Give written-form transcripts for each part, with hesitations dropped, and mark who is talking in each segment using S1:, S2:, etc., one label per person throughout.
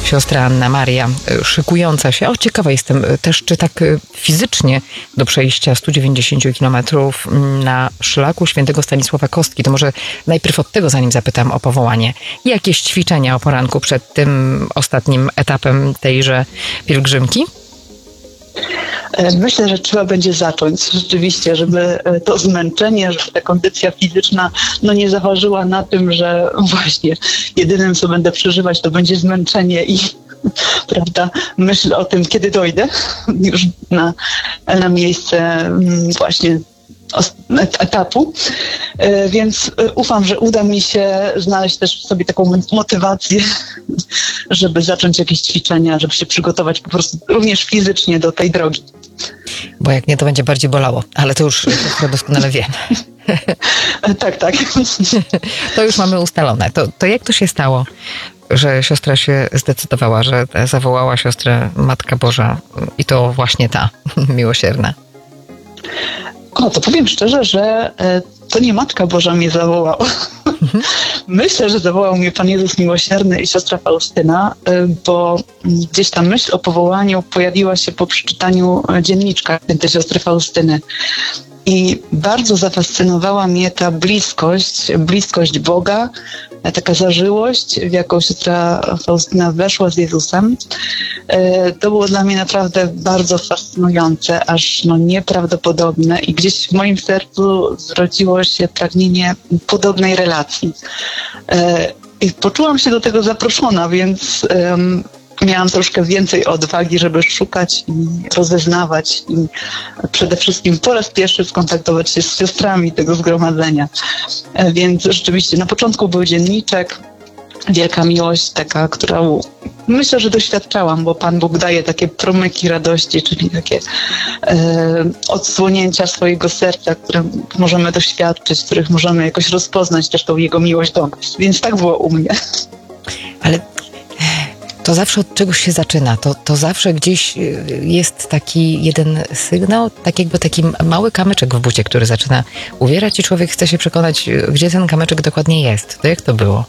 S1: siostra Anna Maria, szykująca się. Ciekawa jestem też, czy tak fizycznie do przejścia 190 kilometrów na szlaku świętego Stanisława Kostki. To może najpierw od tego, zanim zapytam o powołanie. Jakieś ćwiczenia o poranku przed tym ostatnim etapem tejże pielgrzymki?
S2: Myślę, że trzeba będzie zacząć rzeczywiście, żeby to zmęczenie, żeby ta kondycja fizyczna nie zaważyła na tym, że właśnie jedynym, co będę przeżywać, to będzie zmęczenie i prawda, myśl o tym, kiedy dojdę już na miejsce właśnie etapu, więc ufam, że uda mi się znaleźć też w sobie taką motywację, żeby zacząć jakieś ćwiczenia, żeby się przygotować po prostu również fizycznie do tej drogi.
S1: Bo jak nie, to będzie bardziej bolało, ale to już doskonale wiem.
S2: Tak.
S1: To już mamy ustalone. To jak to się stało, że siostra się zdecydowała, że zawołała siostrę Matka Boża i to właśnie ta miłosierna?
S2: To powiem szczerze, że to nie Matka Boża mnie zawołała. Myślę, że zawołał mnie Pan Jezus Miłosierny i siostra Faustyna, bo gdzieś ta myśl o powołaniu pojawiła się po przeczytaniu dzienniczka świętej siostry Faustyny. I bardzo zafascynowała mnie ta bliskość Boga, taka zażyłość, w jaką siostra Faustyna weszła z Jezusem. To było dla mnie naprawdę bardzo fascynujące, aż nieprawdopodobne i gdzieś w moim sercu zrodziło się pragnienie podobnej relacji. I poczułam się do tego zaproszona, więc miałam troszkę więcej odwagi, żeby szukać i rozeznawać i przede wszystkim po raz pierwszy skontaktować się z siostrami tego zgromadzenia. Więc rzeczywiście na początku był dzienniczek, wielka miłość taka, którą myślę, że doświadczałam, bo Pan Bóg daje takie promyki radości, czyli takie odsłonięcia swojego serca, które możemy doświadczyć, których możemy jakoś rozpoznać też tą Jego miłość do nas. Więc tak było u mnie.
S1: Ale to zawsze od czegoś się zaczyna. To zawsze gdzieś jest taki jeden sygnał, tak jakby taki mały kamyczek w bucie, który zaczyna uwierać i człowiek chce się przekonać, gdzie ten kamyczek dokładnie jest. To jak to było?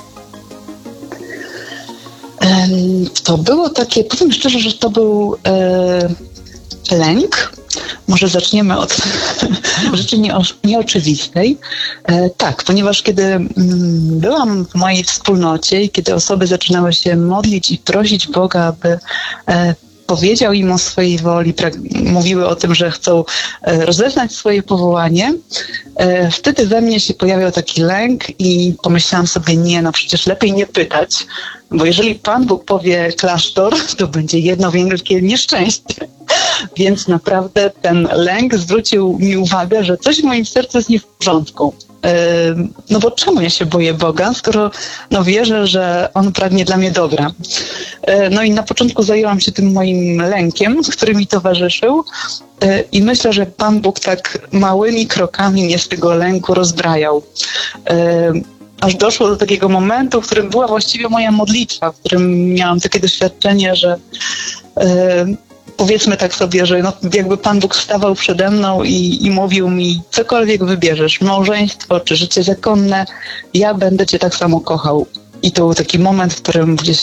S2: To było takie, powiem szczerze, że to był lęk. Może zaczniemy od rzeczy nieoczywistej. Tak, ponieważ kiedy byłam w mojej wspólnocie i kiedy osoby zaczynały się modlić i prosić Boga, aby powiedział im o swojej woli, mówiły o tym, że chcą rozeznać swoje powołanie, wtedy we mnie się pojawiał taki lęk i pomyślałam sobie, przecież lepiej nie pytać, bo jeżeli Pan Bóg powie klasztor, to będzie jedno wielkie nieszczęście. Więc naprawdę ten lęk zwrócił mi uwagę, że coś w moim sercu jest nie w porządku. Bo czemu ja się boję Boga, skoro wierzę, że On pragnie dla mnie dobra. I na początku zajęłam się tym moim lękiem, który mi towarzyszył i myślę, że Pan Bóg tak małymi krokami mnie z tego lęku rozbrajał. Aż doszło do takiego momentu, w którym była właściwie moja modlitwa, w którym miałam takie doświadczenie, że powiedzmy tak sobie, że jakby Pan Bóg stawał przede mną i mówił mi, cokolwiek wybierzesz, małżeństwo czy życie zakonne, ja będę Cię tak samo kochał. I to był taki moment, w którym gdzieś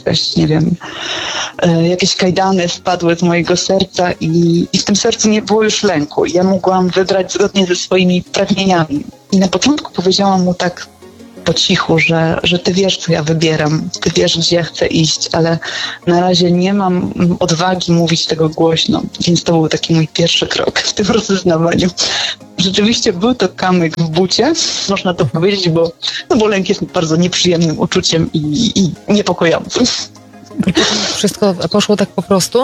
S2: jakieś kajdany spadły z mojego serca i w tym sercu nie było już lęku. Ja mogłam wybrać zgodnie ze swoimi pragnieniami. I na początku powiedziałam mu tak po cichu, że Ty wiesz, co ja wybieram, Ty wiesz, gdzie ja chcę iść, ale na razie nie mam odwagi mówić tego głośno, więc to był taki mój pierwszy krok w tym rozeznawaniu. Rzeczywiście był to kamyk w bucie, można to powiedzieć, bo lęk jest bardzo nieprzyjemnym uczuciem i niepokojącym.
S1: Wszystko poszło tak po prostu?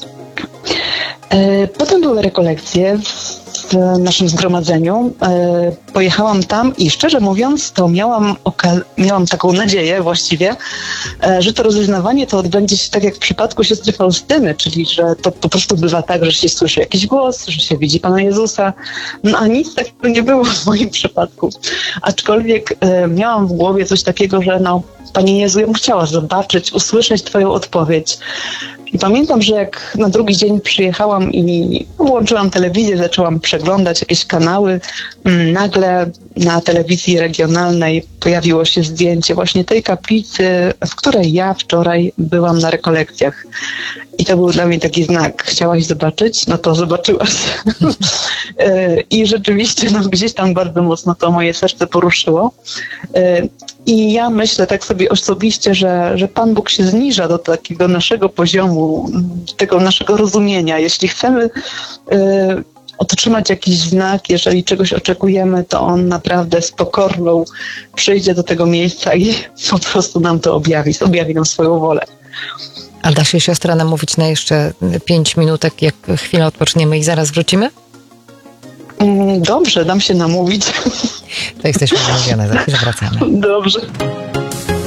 S2: Potem były rekolekcje w naszym zgromadzeniu. Pojechałam tam i szczerze mówiąc, to miałam taką nadzieję właściwie, że to rozeznawanie to odbędzie się tak jak w przypadku siostry Faustyny, czyli że to po prostu bywa tak, że się słyszy jakiś głos, że się widzi Pana Jezusa, a nic takiego nie było w moim przypadku. Aczkolwiek miałam w głowie coś takiego, że Panie Jezu, ja bym chciała zobaczyć, usłyszeć Twoją odpowiedź. I pamiętam, że jak na drugi dzień przyjechałam i włączyłam telewizję, zaczęłam przeglądać jakieś kanały, nagle na telewizji regionalnej pojawiło się zdjęcie właśnie tej kaplicy, w której ja wczoraj byłam na rekolekcjach. I to był dla mnie taki znak. Chciałaś zobaczyć? No to zobaczyłaś. I rzeczywiście gdzieś tam bardzo mocno to moje serce poruszyło. I ja myślę tak sobie osobiście, że Pan Bóg się zniża do takiego naszego poziomu, tego naszego rozumienia. Jeśli chcemy otrzymać jakiś znak, jeżeli czegoś oczekujemy, to On naprawdę z pokorną przyjdzie do tego miejsca i po prostu nam to objawi nam swoją wolę.
S1: A da się siostra namówić na jeszcze 5 minutek, jak chwilę odpoczniemy i zaraz wrócimy?
S2: Dobrze, dam się namówić.
S1: To jesteśmy umówione, za chwilę wracamy.
S2: Dobrze.